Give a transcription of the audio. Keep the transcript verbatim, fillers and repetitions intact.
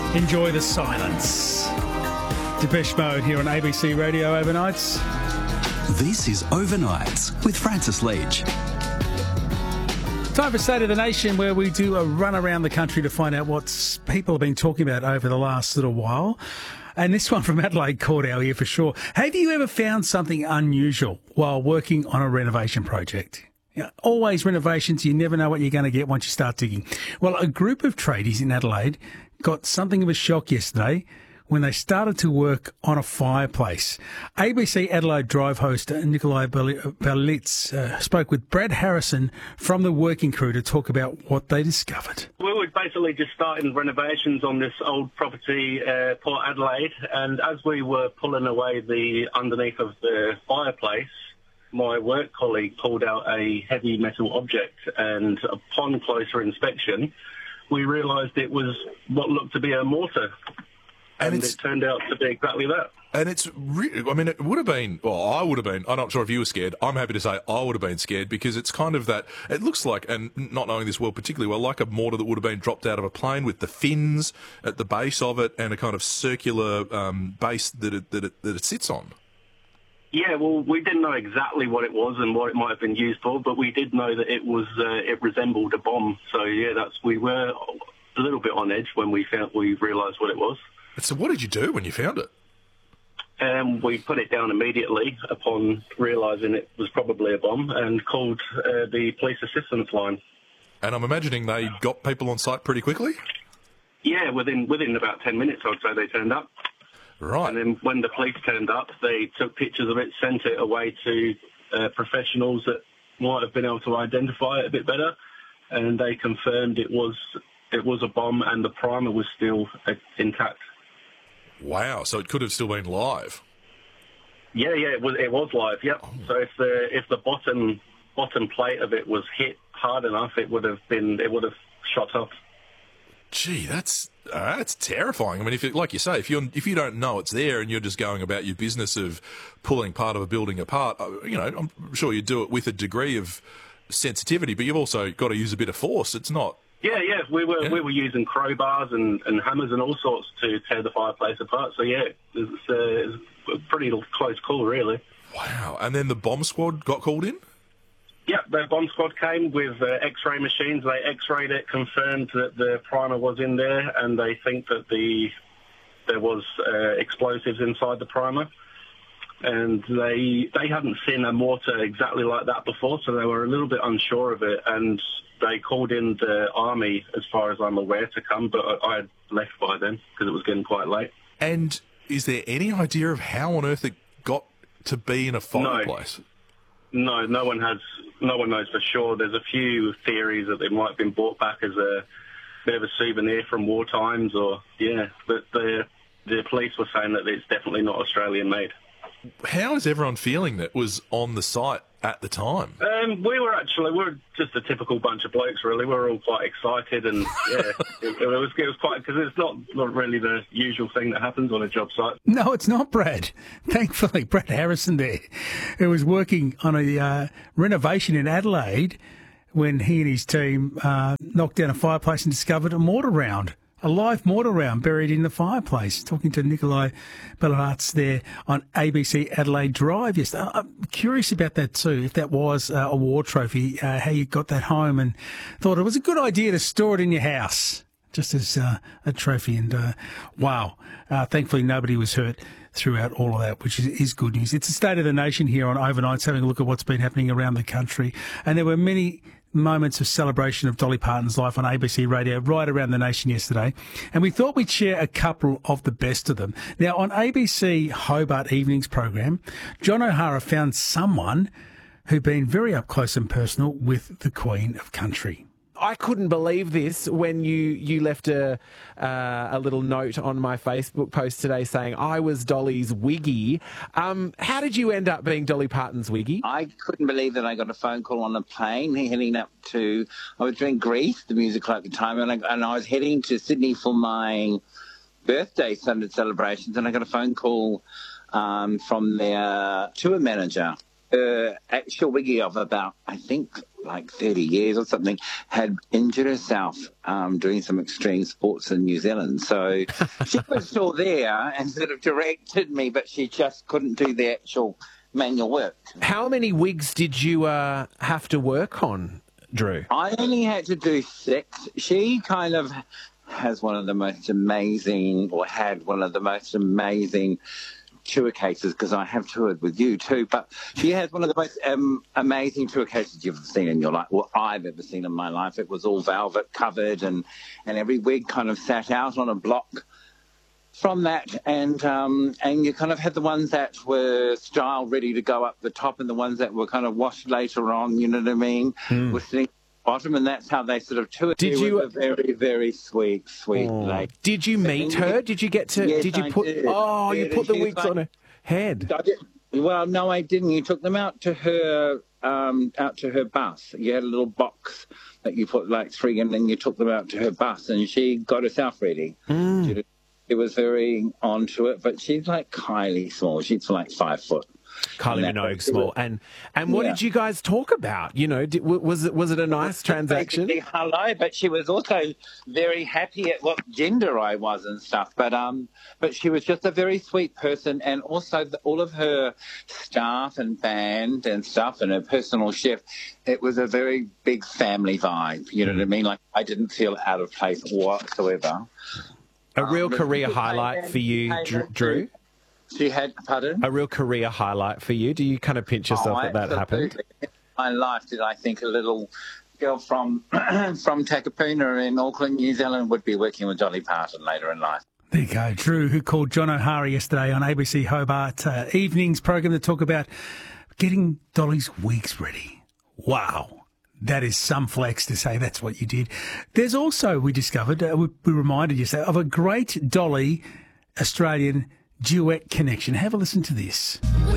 Enjoy the silence. Depeche Mode here on A B C Radio Overnights. This is Overnights with Francis Leach. Time for State of the Nation, where we do a run around the country to find out what people have been talking about over the last little while. And this one from Adelaide caught our ear for sure. Have you ever found something unusual while working on a renovation project? You know, always renovations, you never know what you're going to get once you start digging. Well, a group of tradies in Adelaide got something of a shock yesterday when they started to work on a fireplace. A B C Adelaide Drive host Nikolai Berlitz uh, spoke with Brad Harrison from the working crew to talk about what they discovered. We were basically just starting renovations on this old property, uh, Port Adelaide, and as we were pulling away the underneath of the fireplace, my work colleague pulled out a heavy metal object, and upon closer inspection, we realised it was what looked to be a mortar. And, and it turned out to be exactly that. And it's, re- I mean, it would have been, well, I would have been, I'm not sure if you were scared. I'm happy to say I would have been scared because it's kind of that, it looks like, and not knowing this world particularly well, like a mortar that would have been dropped out of a plane with the fins at the base of it and a kind of circular um, base that it, that, it, that it sits on. Yeah, well, we didn't know exactly what it was and what it might have been used for, but we did know that it was, uh, it resembled a bomb. So, yeah, that's, we were a little bit on edge when we found, we realised what it was. So what did you do when you found it? Um, we put it down immediately upon realising it was probably a bomb and called uh, the police assistance line. And I'm imagining they got people on site pretty quickly? Yeah, within within about ten minutes, I'd say they turned up. Right. And then when the police turned up, they took pictures of it, sent it away to uh, professionals that might have been able to identify it a bit better, and they confirmed it was it was a bomb and the primer was still uh, intact. Wow, so it could have still been live. Yeah, yeah, it was it was live. Yep. Oh. So if the if the bottom bottom plate of it was hit hard enough, it would have been it would have shot off. Gee, that's uh, that's terrifying. I mean, if it, like you say, if you if you don't know it's there and you're just going about your business of pulling part of a building apart, you know, I'm sure you do it with a degree of sensitivity, but you've also got to use a bit of force. It's not. Yeah, yeah, we were yeah. we were using crowbars and, and hammers and all sorts to tear the fireplace apart. So yeah, it's, uh, it's a pretty close call, really. Wow! And then the bomb squad got called in. Yep, the bomb squad came with uh, X-ray machines. They X-rayed it, confirmed that the primer was in there, and they think that the there was uh, explosives inside the primer. And they they hadn't seen a mortar exactly like that before, so they were a little bit unsure of it. And they called in the army, as far as I'm aware, to come, but I, I had left by then because it was getting quite late. And is there any idea of how on earth it got to be in a fireplace? No, no, no one has. No one knows for sure. There's a few theories that it might have been brought back as a bit of a souvenir from war times, or yeah. But the the police were saying that it's definitely not Australian made. How is everyone feeling that was on the site at the time? Um, we were actually, we were just a typical bunch of blokes, really. We were all quite excited, and yeah, it, it was it was quite, because it's not, not really the usual thing that happens on a job site. No, it's not, Brad. Thankfully, Brad Harrison there, who was working on a uh, renovation in Adelaide when he and his team uh, knocked down a fireplace and discovered a mortar round. A live mortar round buried in the fireplace. Talking to Nikolai Berlitz there on A B C Adelaide Drive. Yes, I'm curious about that too, if that was uh, a war trophy, uh, how you got that home and thought it was a good idea to store it in your house, just as uh, a trophy. And uh, wow, uh, thankfully nobody was hurt throughout all of that, which is, is good news. It's the State of the Nation here on Overnights, having a look at what's been happening around the country. And there were many moments of celebration of Dolly Parton's life on A B C Radio right around the nation yesterday, and we thought we'd share a couple of the best of them. Now, on A B C Hobart Evenings program, John O'Hara found someone who'd been very up close and personal with the Queen of Country. I couldn't believe this when you, you left a uh, a little note on my Facebook post today saying I was Dolly's wiggy. Um, how did you end up being Dolly Parton's wiggy? I couldn't believe that I got a phone call on the plane heading up to, I was doing Grease, the musical at the time, and I, and I was heading to Sydney for my birthday Sunday celebrations, and I got a phone call um, from their tour manager. Uh, actual wiggy of about, I think, like thirty years or something, had injured herself um, doing some extreme sports in New Zealand. So she was still there and sort of directed me, but she just couldn't do the actual manual work. How many wigs did you uh, have to work on, Drew? I only had to do six. She kind of has one of the most amazing, or had one of the most amazing tour cases, because I have toured with you too, but she has one of the most um, amazing tour cases you've ever seen in your life, or I've ever seen in my life. It was all velvet covered, and, and every wig kind of sat out on a block from that, and um, and you kind of had the ones that were style ready to go up the top, and the ones that were kind of washed later on, you know what I mean, Mm. were sitting bottom, and that's how they sort of toured. Did She you- was a very, very sweet, sweet Oh. lady. Did you meet her? Did you get to? Yes, did you I put? did. Oh, you Yeah, put the she was wigs like- on her head. I did, well, no, I didn't. You took them out to her, um, out to her bus. You had a little box that you put like three, and then you took them out to her bus, and she got herself ready. Mm. She, did- she was very onto it, but she's like Kylie small. She's like five foot. Kylie And that- Minogue small. And and what Yeah. did you guys talk about? You know, did, was it was it a nice transaction? Basically, hello, but she was also very happy at what gender I was and stuff. But um, but she was just a very sweet person, and also the, all of her staff and band and stuff, and her personal chef. It was a very big family vibe. You know what I mean? Like, I didn't feel out of place whatsoever. A real Um, career she highlight came for you, in- Dr- Drew. She had, pardon? A real career highlight for you. Do you kind of pinch yourself Oh, that that happened? absolutely. In my life, did I think a little girl from from Takapuna in Auckland, New Zealand, would be working with Dolly Parton later in life? There you go. Drew, who called John O'Hara yesterday on A B C Hobart uh, Evenings program to talk about getting Dolly's wigs ready. Wow. That is some flex to say that's what you did. There's also, we discovered, uh, we, we reminded you of a great Dolly Australian duet connection. Have a listen to this.